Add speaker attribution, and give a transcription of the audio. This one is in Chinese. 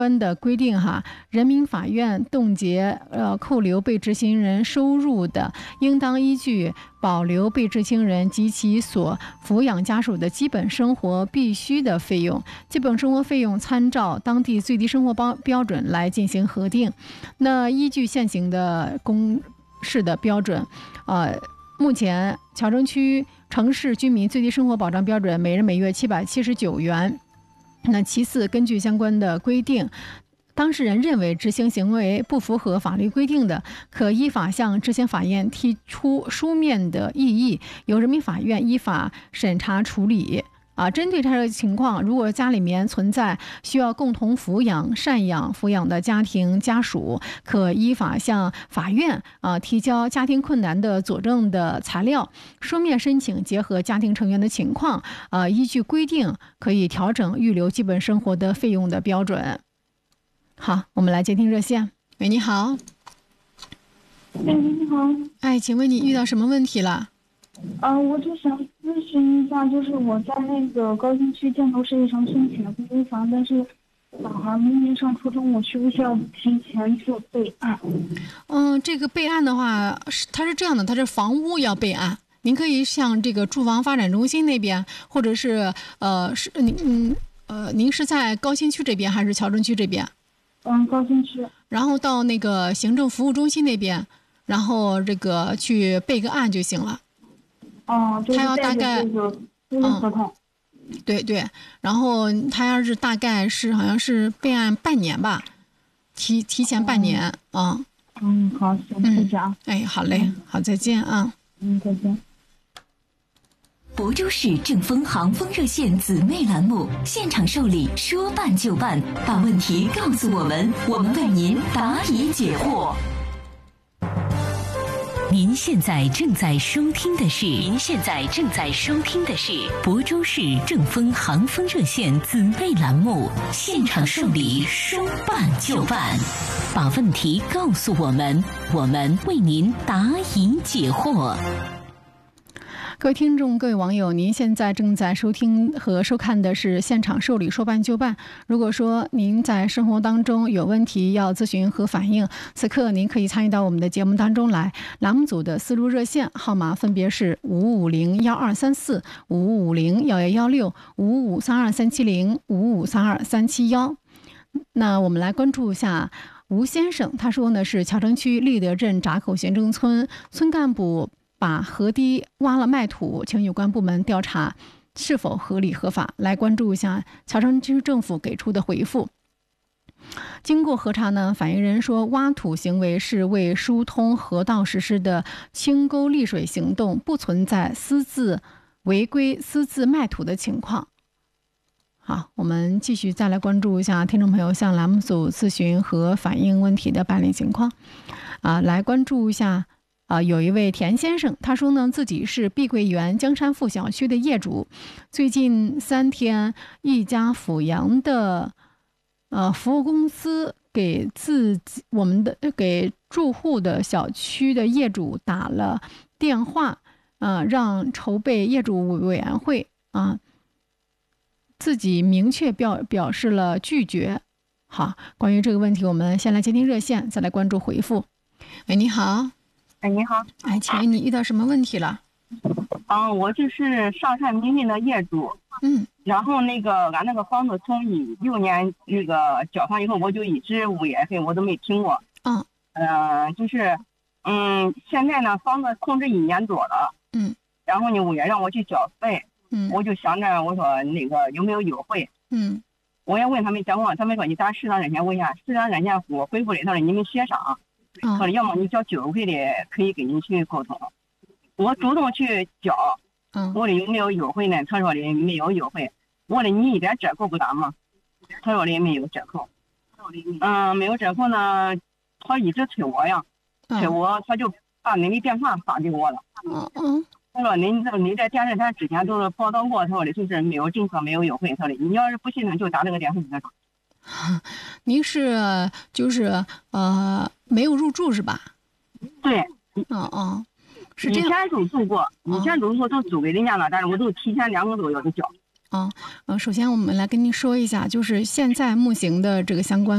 Speaker 1: 关的规定哈，人民法院冻结扣留被执行人收入的，应当依据保留被执行人及其所抚养家属的基本生活必须的费用，基本生活费用参照当地最低生活标准来进行核定。那依据现行的公示的标准，目前谯城区城市居民最低生活保障标准每人每月779元。那其次，根据相关的规定，当事人认为执行行为不符合法律规定的，可依法向执行法院提出书面的异议，由人民法院依法审查处理。针对这个情况，如果家里面存在需要共同抚养、赡养、抚养的家庭家属，可依法向法院提交家庭困难的佐证的材料，书面申请结合家庭成员的情况，依据规定可以调整预留基本生活的费用的标准。好，我们来接听热线。喂，你好。
Speaker 2: 你好。
Speaker 1: 请问你遇到什么问题了？
Speaker 2: 我就想咨询一下，就是我在那个高新区建头市一城申请的公租房，但是小孩明年上初中，我需不需要提前做备案？
Speaker 1: 这个备案的话，它是这样的，它是房屋要备案，您可以向这个住房发展中心那边，或者是您是在高新区这边还是谯城区这边？
Speaker 2: 高新区。然
Speaker 1: 后到那个行政服务中心那边，然后这个去备个案就行了。
Speaker 2: 就是
Speaker 1: 他要大概
Speaker 2: 合同。
Speaker 1: 对，然后他要是大概是好像是备案半年吧，提前半年
Speaker 2: 好，行，谢谢啊。
Speaker 1: 好嘞，好，再见啊。
Speaker 2: 再见。
Speaker 3: 亳州市正风航风热线姊妹栏目现场受理，说办就办，把问题告诉我们，我们为您答疑解惑。您现在正在收听的是亳州市正风航风热线姊妹栏目现场受理，说办就办，把问题告诉我们，我们为您答疑解惑。
Speaker 1: 各位听众，各位网友，您现在正在收听和收看的是现场受理，说办就办。如果说您在生活当中有问题要咨询和反映，此刻您可以参与到我们的节目当中来。栏目组的思路热线号码分别是5501-1234、5550-1116、5532-370、5532-371。那我们来关注一下吴先生，他说呢是谯城区立德镇闸口行政村村干部把河堤挖了卖土，请有关部门调查是否合理合法。来关注一下谯城区政府给出的回复。经过核查呢，反映人说挖土行为是为疏通河道实施的清沟利水行动，不存在私自违规私自卖土的情况。好，我们继续再来关注一下听众朋友向栏目组咨询和反映问题的办理情况。来关注一下有一位田先生，他说呢自己是碧桂园江山富小区的业主，最近3天一家阜阳的服务公司给住户的小区的业主打了电话，让筹备业主委员会自己明确表示了拒绝。好，关于这个问题，我们先来接听热线，再来关注回复。喂，你好。
Speaker 4: 你好。
Speaker 1: 请问你遇到什么问题了？
Speaker 4: 我就是上善民运的业主。然后俺那个房子从16年缴房以后，我就一直物业费我都没停过。现在呢房子空置1年多了。然后呢物业让我去交费。我就想着我说有没有优惠。我也问他们讲过，他们说你打10张热线问一下，10张热线我回复的，他说你们协商。他说要么你交9回的可以跟你去沟通。我主动去交。我的有没有优惠呢？他说的没有优惠。我的你一点折扣不打吗？他说的没有折扣。没有折扣呢，他一直催我呀，催我，他就把你的电话发给我了。他说你在电视台之前都是报道过，他说的就是没有政策没有优惠。他说的你要是不信呢，就打这个电话给他说。
Speaker 1: 您是没有入住是吧？
Speaker 4: 对。
Speaker 1: 是这样。
Speaker 4: 以前都住过，都租给人家了，但是我都提前2个多月就交。
Speaker 1: 首先我们来跟您说一下，就是现在目前的这个相关